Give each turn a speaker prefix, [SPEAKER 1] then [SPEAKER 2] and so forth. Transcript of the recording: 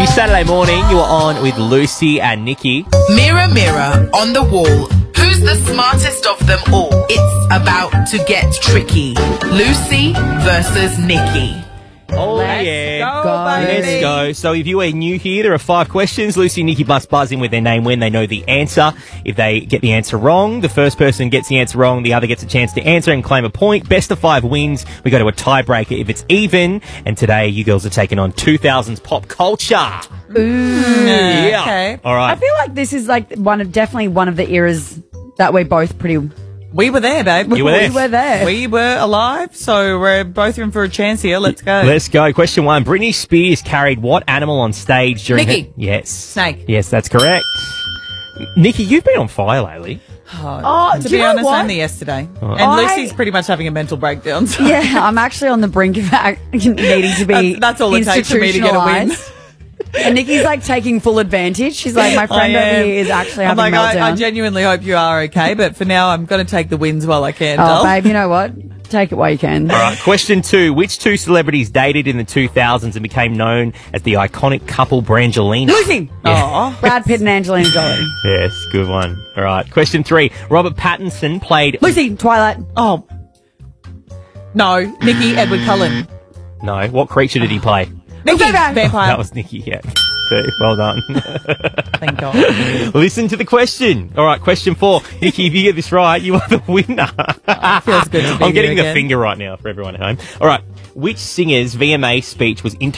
[SPEAKER 1] Saturday morning, you are on with Lucy and Nikki.
[SPEAKER 2] Mirror, mirror on the wall, who's the smartest of them all? It's about to get tricky. Lucy versus Nikki.
[SPEAKER 1] Oh,
[SPEAKER 3] Let's go, baby.
[SPEAKER 1] Let's go. So if you are new here, there are 5 questions. Lucy and Nikki must buzz in with their name when they know the answer. If they get the answer wrong, the first person gets the answer wrong, the other gets a chance to answer and claim a point. Best of 5 wins. We go to a tiebreaker if it's even. And today, you girls are taking on 2000s pop culture. Yeah.
[SPEAKER 3] Okay.
[SPEAKER 1] All right.
[SPEAKER 4] I feel like this is like definitely one of the eras that we're both pretty.
[SPEAKER 3] We were there, babe.
[SPEAKER 1] You were there.
[SPEAKER 4] We were there.
[SPEAKER 3] We were alive, so we're both in for a chance here. Let's go.
[SPEAKER 1] Let's go. Question 1. Britney Spears carried what animal on stage during
[SPEAKER 3] Nikki.
[SPEAKER 1] Yes.
[SPEAKER 3] Snake.
[SPEAKER 1] Yes, that's correct. Nikki, you've been on fire lately.
[SPEAKER 3] To
[SPEAKER 4] do
[SPEAKER 3] be
[SPEAKER 4] you know
[SPEAKER 3] honest,
[SPEAKER 4] what?
[SPEAKER 3] only yesterday. And Lucy's pretty much having a mental breakdown. So
[SPEAKER 4] Yeah, I'm actually on the brink of needing to be
[SPEAKER 3] That's all it takes for me to get a win.
[SPEAKER 4] institutionalised. And Nikki's like taking full advantage. She's like, my friend
[SPEAKER 3] I
[SPEAKER 4] over
[SPEAKER 3] am.
[SPEAKER 4] here is actually
[SPEAKER 3] I'm
[SPEAKER 4] having
[SPEAKER 3] like,
[SPEAKER 4] a meltdown.
[SPEAKER 3] I genuinely hope you are okay, but for now, I'm going to take the wins while I can.
[SPEAKER 4] Oh,
[SPEAKER 3] doll.
[SPEAKER 4] babe, you know what? Take it while you can.
[SPEAKER 1] All right, question 2. Which 2 celebrities dated in the 2000s and became known as the iconic couple Brangelina?
[SPEAKER 4] Lucy!
[SPEAKER 3] Aw.
[SPEAKER 4] Brad Pitt and Angelina Jolie.
[SPEAKER 1] Yes, good one. All right, question 3. Robert Pattinson played...
[SPEAKER 4] Lucy, Twilight.
[SPEAKER 3] Oh. No, Nikki, Edward Cullen.
[SPEAKER 1] No, what creature did he play?
[SPEAKER 3] Nikki,
[SPEAKER 4] Vampire.
[SPEAKER 3] vampire.
[SPEAKER 1] That was Nikki, yeah. Well done.
[SPEAKER 3] Thank God.
[SPEAKER 1] Listen to the question. All right, question 4. Nikki, if you get this right, you are the winner.
[SPEAKER 3] Feels good to be
[SPEAKER 1] I'm getting
[SPEAKER 3] here
[SPEAKER 1] the
[SPEAKER 3] again.
[SPEAKER 1] finger right now for everyone at home. All right, which singer's VMA speech was